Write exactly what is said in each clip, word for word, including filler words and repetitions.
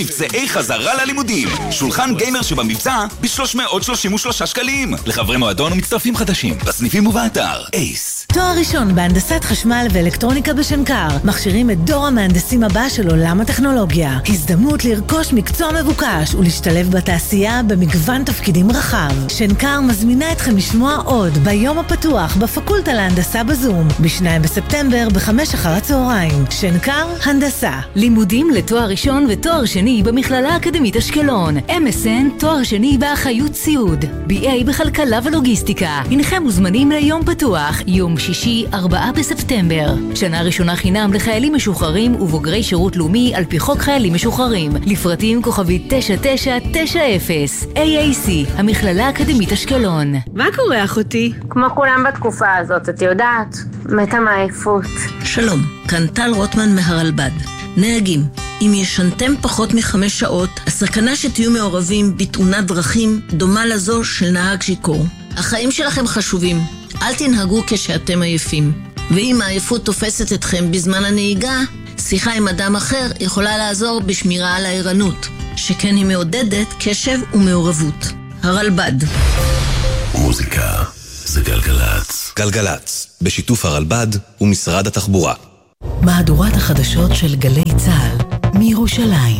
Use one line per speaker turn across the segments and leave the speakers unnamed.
מבצעי חזרה ללימודים. שולחן גיימר שבמבצע ב-שלוש מאות שלושים ושלושה שקלים. לחברי מועדון ומצטרפים חדשים. בסניפים ובאתר. אייס.
תואר ראשון בהנדסת חשמל ואלקטרוניקה בשנקר. מכשירים את דור המהנדסים הבא של עולם הטכנולוגיה. הזדמנות לרכוש מקצוע מבוקש ולהשתלב בתעשייה במגוון תפקידים רחב. שנקר מזמינה אתכם לשמוע עוד ביום הפתוח בפקולטה להנדסה בזום. בשניים בספטמבר בחמש אחר הצהריים. שנקר הנדסה. לימודים לתואר ראשון ותואר שני במכללה האקדמית אשקלון. אם אס אן תואר שני באחריות סיעוד. בי איי בכלכלה ולוגיסטיקה. הנכם מוזמנים ליום פתוח, יום שישי, ארבעה בספטמבר. שנה ראשונה חינם לחיילים משוחררים ובוגרי שירות לאומי על פי חוק חיילים משוחררים. לפרטים כוכבית תשע תשע תשע אפס. איי איי סי, המכללה האקדמית אשקלון.
מה קורה אחותי?
כמו כולם בתקופה הזאת, את יודעת, מתה מעייפות.
שלום, כאן טל רוטמן מהרלב"ד. נהגים, אם ישנתם פחות מחמש שעות, הסכנה שתהיו מעורבים בתאונת דרכים דומה לזו של נהג שיכור. החיים שלכם חשובים, אל תנהגו כשאתם עייפים. ואם העייפות תופסת אתכם בזמן הנהיגה, שיחה עם אדם אחר יכולה לעזור בשמירה על הערנות, שכן היא מעודדת קשב ומעורבות. הרלב"ד.
מוזיקה זה גלגלץ.
גלגלץ, בשיתוף הרלב"ד ומשרד התחבורה.
מהדורת החדשות של גלי צה"ל מירושלים.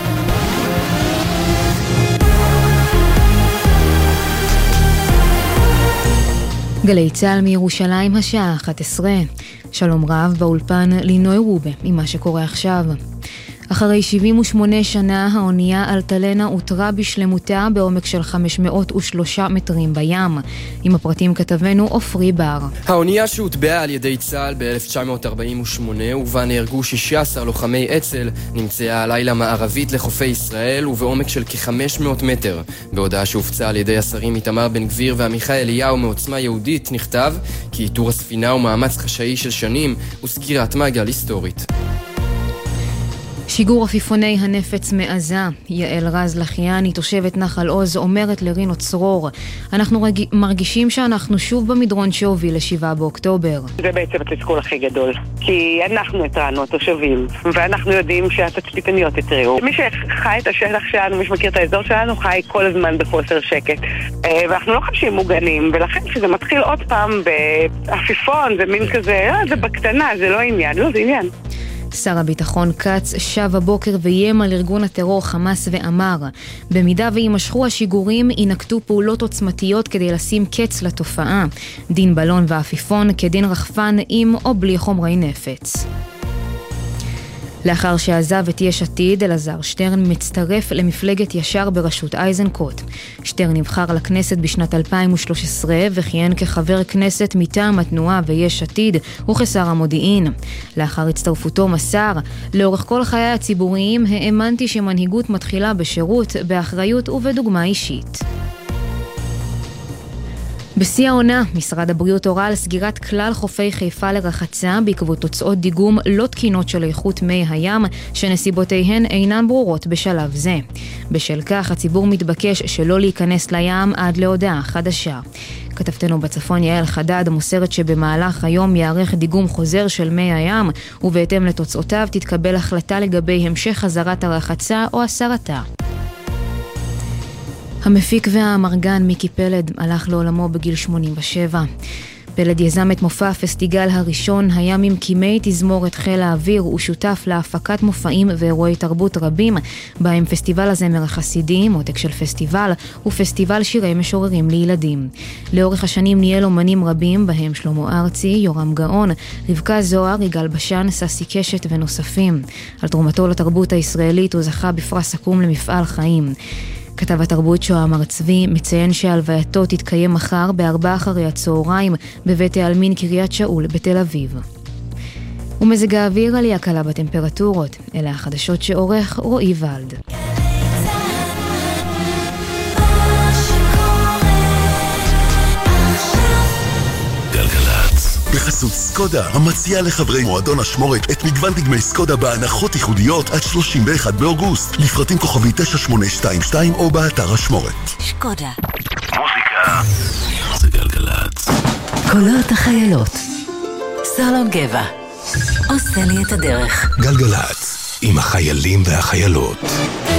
גלי צה"ל מירושלים, השעה אחת עשרה. שלום רב, באולפן לינוי רובה עם מה שקורה עכשיו. אחרי שבעים ושמונה שנה, האונייה אלטלנה הותרה בשלמותה בעומק של חמש מאות ושלושה מטרים בים. עם הפרטים כתבנו אופרי בר.
האונייה שהוטבעה על ידי צה"ל ב-אלף תשע מאות ארבעים ושמונה ובה נהרגו שישה עשר לוחמי אצ"ל, נמצאה הלילה מערבית לחופי ישראל ובעומק של כ-חמש מאות מטר. בהודעה שהופצה על ידי השרים איתמר בן גביר ועמיחי אליהו מעוצמה יהודית נכתב כי איתור הספינה הוא מאמץ חשאי של שנים וסקירת מעגל היסטורית.
שיגור עפיפוני הנפץ מעזה. יעל רז לחיאני, תושבת נחל עוז, אומרת לרינו צרור, אנחנו רג... מרגישים שאנחנו שוב במדרון שהוביל לשבעה באוקטובר.
זה בעצם התסכול הכי גדול, כי אנחנו התרענו התושבים, ואנחנו יודעים שהתצפיתניות התריעו. מי שחי את השטח שלנו, מי שמכיר את האזור שלנו, חי כל הזמן בחוסר שקט. ואנחנו לא חשים מוגנים, ולכן כשזה מתחיל עוד פעם בעפיפון, זה מין כזה, לא, זה בקטנה, זה לא עניין, לא, זה עניין.
שר הביטחון קץ שב הבוקר ויים על ארגון הטרור חמאס ואמר, במידה וימשכו השיגורים ינקטו פעולות עוצמתיות כדי לשים קץ לתופעה. דין בלון ואפיפון כדין רחפן עם או בלי חומרי נפץ. לאחר שעזב את יש עתיד, אלעזר שטרן מצטרף למפלגת ישר בראשות איזנקוט. שטרן נבחר לכנסת בשנת אלפיים ושלוש עשרה וכיהן כחבר כנסת מטעם התנועה ויש עתיד וכשר המודיעין. לאחר הצטרפותו מסר, לאורך כל חיי הציבוריים האמנתי שמנהיגות מתחילה בשירות, באחריות ובדוגמה אישית. בשיא העונה, משרד הבריאות הורה על סגירת כלל חופי חיפה לרחצה בעקבות תוצאות דיגום לא תקינות של איכות מי הים, שנסיבותיהן אינן ברורות בשלב זה. בשל כך, הציבור מתבקש שלא להיכנס לים עד להודעה חדשה. כתבתנו בצפון יעל חדד מוסרת שבמהלך היום יערך דיגום חוזר של מי הים, ובהתאם לתוצאותיו תתקבל החלטה לגבי המשך חזרת הרחצה או הסרתה. המפיק והאמרגן מיקי פלד הלך לעולמו בגיל שמונים ושבע. פלד יזם את מופע הפסטיגל הראשון, היה ממקימי תזמורת חיל האוויר ושותף להפקת מופעים ואירועי תרבות רבים, בהם פסטיבל הזמר החסידי, מותק של פסטיבל, ופסטיבל שירי משוררים לילדים. לאורך השנים ניהל אומנים רבים, בהם שלמה ארצי, יורם גאון, רבקה זוהר, יגאל בשן, ססי קשת ונוספים. על תרומתו לתרבות הישראלית הוא זכה בפרס עקום למפעל חיים. כתב התרבות שוהם הר צבי מציין שהלווייתו תתקיים מחר בארבע אחרי הצהריים בבית העלמין קריית שאול בתל אביב. ומזג האוויר עלייה קלה בטמפרטורות. אלה החדשות שעורך רועי ולד.
בחסות סקודה, המציעה לחברי מועדון השמורת את מגוון דגמי סקודה בהנחות ייחודיות עד שלושים ואחד באוגוסט. לפרטים כוכבי תשע שמונה שתיים שתיים או באתר השמורת.
סקודה.
מוזיקה זה גלגלץ.
קולות החיילות. סלון גבע עושה לי את הדרך.
גלגלץ.
עם החיילים והחיילות.